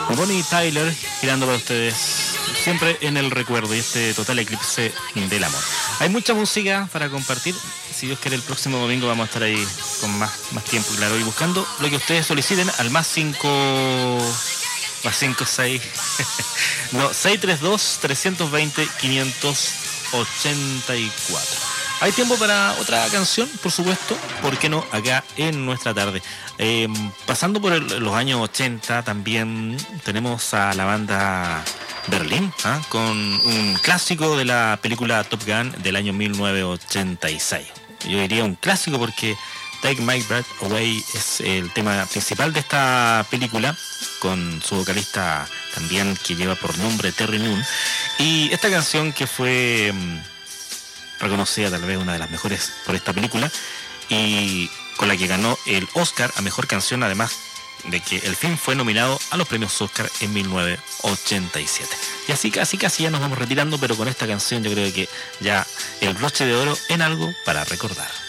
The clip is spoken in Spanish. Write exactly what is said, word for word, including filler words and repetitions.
Bonnie Tyler girando para ustedes, siempre en el recuerdo y este total eclipse del amor. Hay mucha música para compartir. Si Dios quiere, el próximo domingo vamos a estar ahí con más, más tiempo, claro, y buscando lo que ustedes soliciten al más cinco, más cinco seis, no, seis tres dos, tres dos cero, cinco ocho cuatro. Hay tiempo para otra canción, por supuesto, ¿por qué no? Acá en nuestra tarde. Eh, pasando por el, los años ochenta, también tenemos a la banda Berlín, ¿eh? Con un clásico de la película Top Gun del año mil novecientos ochenta y seis. Yo diría un clásico porque Take My Breath Away es el tema principal de esta película, con su vocalista también que lleva por nombre Terry Moon. Y esta canción que fue reconocida tal vez una de las mejores por esta película y con la que ganó el Oscar a Mejor Canción, además de que el film fue nominado a los premios Oscar en mil novecientos ochenta y siete. Y así casi casi ya nos vamos retirando, pero con esta canción yo creo que ya el broche de oro en algo para recordar.